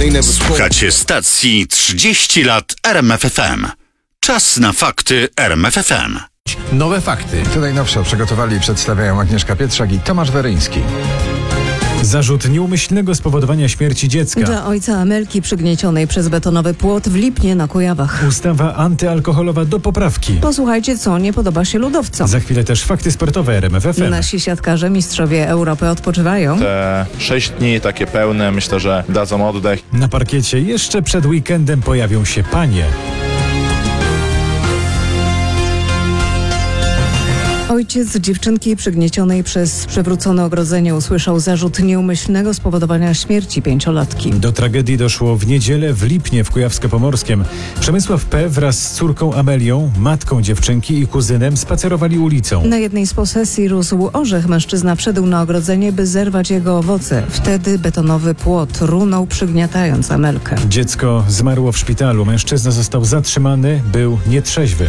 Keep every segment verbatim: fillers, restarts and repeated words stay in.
Słuchacie stacji trzydzieści lat R M F F M. Czas na fakty R M F F M. Nowe fakty. To najnowsze przygotowali i przedstawiają Agnieszka Pietrzak i Tomasz Weryński. Zarzut nieumyślnego spowodowania śmierci dziecka. Dla ojca Amelki przygniecionej przez betonowy płot w Lipnie na Kujawach. Ustawa antyalkoholowa do poprawki. Posłuchajcie, co nie podoba się ludowcom. Za chwilę też fakty sportowe R M F F M. Nasi siatkarze, mistrzowie Europy odpoczywają. Te sześć dni takie pełne, myślę, że dadzą oddech. Na parkiecie jeszcze przed weekendem pojawią się panie. Ojciec dziewczynki przygniecionej przez przewrócone ogrodzenie usłyszał zarzut nieumyślnego spowodowania śmierci pięciolatki. Do tragedii doszło w niedzielę w Lipnie w Kujawsko-Pomorskiem. Przemysław P. wraz z córką Amelią, matką dziewczynki i kuzynem spacerowali ulicą. Na jednej z posesji rósł orzech. Mężczyzna wszedł na ogrodzenie, by zerwać jego owoce. Wtedy betonowy płot runął, przygniatając Amelkę. Dziecko zmarło w szpitalu. Mężczyzna został zatrzymany, był nietrzeźwy.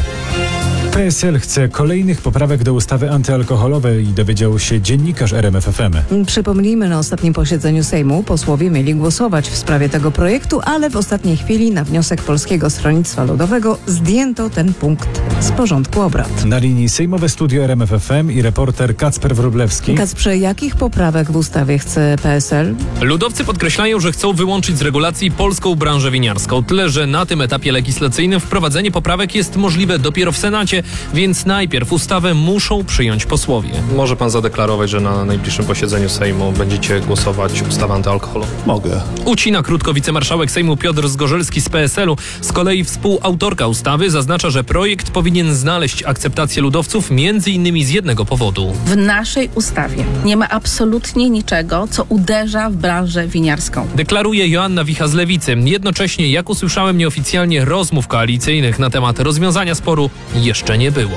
P S L chce kolejnych poprawek do ustawy antyalkoholowej, dowiedział się dziennikarz R M F F M. Przypomnijmy, na ostatnim posiedzeniu Sejmu posłowie mieli głosować w sprawie tego projektu, ale w ostatniej chwili na wniosek Polskiego Stronnictwa Ludowego zdjęto ten punkt z porządku obrad. Na linii sejmowe studio R M F F M i reporter Kacper Wróblewski. Kacprze, jakich poprawek w ustawie chce P S L? Ludowcy podkreślają, że chcą wyłączyć z regulacji polską branżę winiarską. Tyle, że na tym etapie legislacyjnym wprowadzenie poprawek jest możliwe dopiero w Senacie, więc najpierw ustawę muszą przyjąć posłowie. Może pan zadeklarować, że na najbliższym posiedzeniu Sejmu będziecie głosować ustawę antyalkoholową? Mogę. Ucina krótko wicemarszałek Sejmu Piotr Zgorzelski z P S L u. Z kolei współautorka ustawy zaznacza, że projekt powinien znaleźć akceptację ludowców między innymi z jednego powodu. W naszej ustawie nie ma absolutnie niczego, co uderza w branżę winiarską. Deklaruje Joanna Wicha z Lewicy. Jednocześnie, jak usłyszałem nieoficjalnie, rozmów koalicyjnych na temat rozwiązania sporu jeszcze nie było.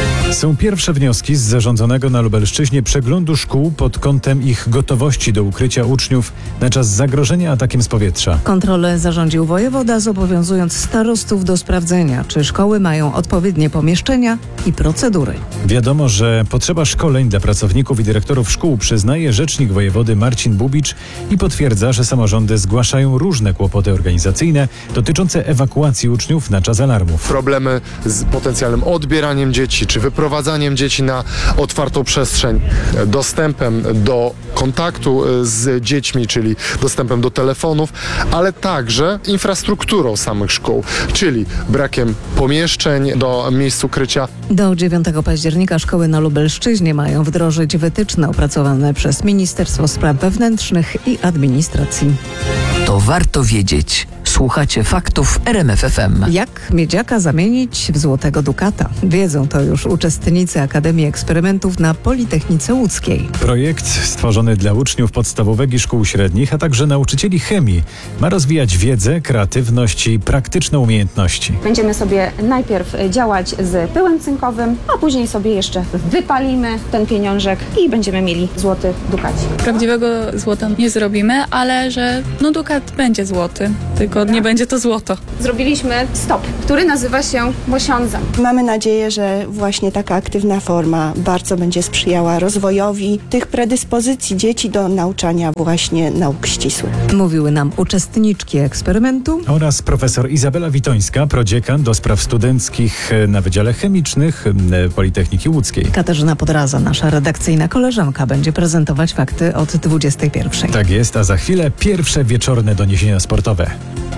Są pierwsze wnioski z zarządzonego na Lubelszczyźnie przeglądu szkół pod kątem ich gotowości do ukrycia uczniów na czas zagrożenia atakiem z powietrza. Kontrolę zarządził wojewoda, zobowiązując starostów do sprawdzenia, czy szkoły mają odpowiednie pomieszczenia i procedury. Wiadomo, że potrzeba szkoleń dla pracowników i dyrektorów szkół, przyznaje rzecznik wojewody Marcin Bubicz i potwierdza, że samorządy zgłaszają różne kłopoty organizacyjne dotyczące ewakuacji uczniów na czas alarmów. Problemy z potencjalnym odbieraniem dzieci, czy wyprowadzaniem dzieci na otwartą przestrzeń, dostępem do kontaktu z dziećmi, czyli dostępem do telefonów, ale także infrastrukturą samych szkół, czyli brakiem pomieszczeń do miejsc ukrycia. Do dziewiątego października szkoły na Lubelszczyźnie mają wdrożyć wytyczne opracowane przez Ministerstwo Spraw Wewnętrznych i Administracji. To warto wiedzieć. Słuchacie faktów R M F F M. Jak miedziaka zamienić w złotego dukata? Wiedzą to już uczestnicy Akademii Eksperymentów na Politechnice Łódzkiej. Projekt stworzony dla uczniów podstawówek i szkół średnich, a także nauczycieli chemii ma rozwijać wiedzę, kreatywność i praktyczne umiejętności. Będziemy sobie najpierw działać z pyłem cynkowym, a później sobie jeszcze wypalimy ten pieniążek i będziemy mieli złoty dukacik. Prawdziwego złota nie zrobimy, ale że no dukat będzie złoty, tylko nie będzie to złoto. Zrobiliśmy stop, który nazywa się mosiądza. Mamy nadzieję, że właśnie taka aktywna forma bardzo będzie sprzyjała rozwojowi tych predyspozycji dzieci do nauczania właśnie nauk ścisłych. Mówiły nam uczestniczki eksperymentu oraz profesor Izabela Witońska, prodziekan do spraw studenckich na Wydziale Chemicznych Politechniki Łódzkiej. Katarzyna Podraza, nasza redakcyjna koleżanka, będzie prezentować fakty od dwudziestej pierwszej. Tak jest, a za chwilę pierwsze wieczorne doniesienia sportowe.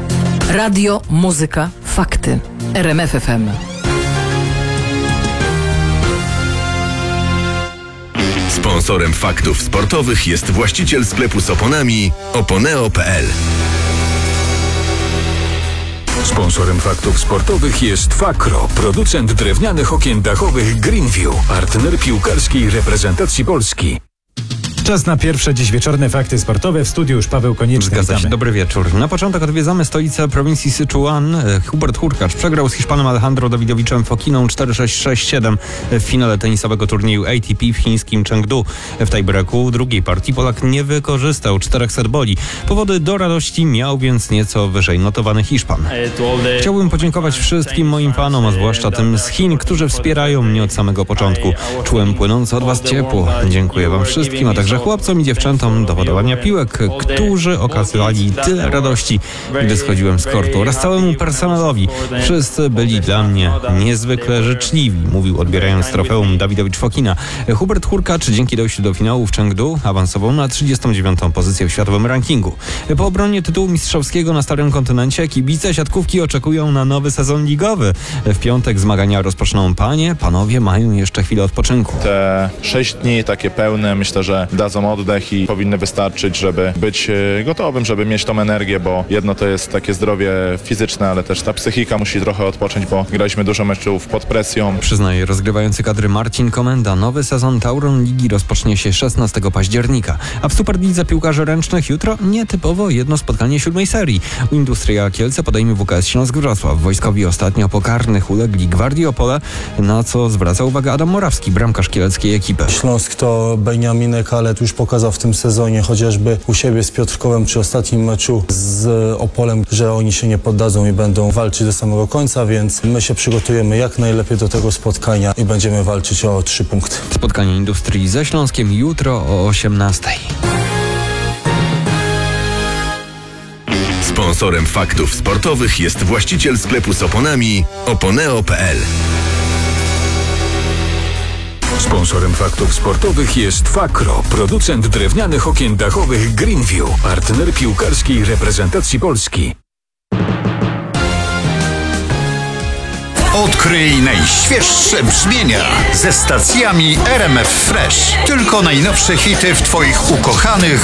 Radio, muzyka, fakty. R M F F M. Sponsorem faktów sportowych jest właściciel sklepu z oponami oponeo kropka p l. Sponsorem faktów sportowych jest Fakro, producent drewnianych okien dachowych Greenview, partner piłkarskiej reprezentacji Polski. Czas na pierwsze dziś wieczorne fakty sportowe. W studiu już Paweł Konieczny. Zgadza się. Dobry wieczór. Na początek odwiedzamy stolicę prowincji Syczuan. Hubert Hurkacz przegrał z Hiszpanem Alejandro Dawidowiczem Fokiną cztery sześć sześć siedem w finale tenisowego turnieju A T P w chińskim Chengdu. W tiebreaku drugiej partii Polak nie wykorzystał czterech set boli. Powody do radości miał więc nieco wyżej notowany Hiszpan. Chciałbym podziękować wszystkim moim fanom, a zwłaszcza tym z Chin, którzy wspierają mnie od samego początku. Czułem płynące od was ciepło. Dziękuję wam wszystkim, a także chłopcom i dziewczętom do podawania piłek, którzy okazywali tyle radości, gdy schodziłem z kortu, oraz całemu personelowi. Wszyscy byli dla mnie niezwykle życzliwi, mówił odbierając trofeum Dawidowicz Fokina. Hubert Hurkacz dzięki dojściu do finału w Chengdu awansował na trzydziestą dziewiątą pozycję w światowym rankingu. Po obronie tytułu mistrzowskiego na Starym Kontynencie kibice siatkówki oczekują na nowy sezon ligowy. W piątek zmagania rozpoczną panie, panowie mają jeszcze chwilę odpoczynku. Te sześć dni takie pełne, myślę, że dadzą oddech i powinny wystarczyć, żeby być gotowym, żeby mieć tą energię, bo jedno to jest takie zdrowie fizyczne, ale też ta psychika musi trochę odpocząć, bo graliśmy dużo meczów pod presją. Przyznaje rozgrywający kadry Marcin Komenda. Nowy sezon Tauron Ligi rozpocznie się szesnastego października, a w Superlidze piłkarzy ręcznych jutro nietypowo jedno spotkanie siódmej serii. Industria Kielce podejmie W K S Śląsk Wrocław. Wojskowi ostatnio po karnych ulegli Gwardii Opole, na co zwraca uwagę Adam Morawski, bramkarz kieleckiej ekipy. Śląsk to Beniaminek, ale już pokazał w tym sezonie, chociażby u siebie z Piotrkowem przy ostatnim meczu z Opolem, że oni się nie poddadzą i będą walczyć do samego końca, więc my się przygotujemy jak najlepiej do tego spotkania i będziemy walczyć o trzy punkty. Spotkanie Industrii ze Śląskiem jutro o osiemnastej. Sponsorem faktów sportowych jest właściciel sklepu z oponami oponeo kropka p l. Sponsorem faktów sportowych jest Fakro, producent drewnianych okien dachowych Greenview, partner piłkarskiej reprezentacji Polski. Odkryj najświeższe brzmienia ze stacjami R M F Fresh. Tylko najnowsze hity w Twoich ukochanych